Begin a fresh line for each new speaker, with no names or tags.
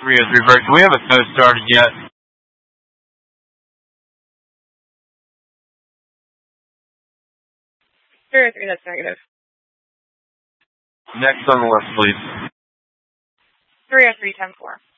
303 Berkeley. We have a snow started yet.
303, that's negative.
Next on the list, please.
303, 10-4.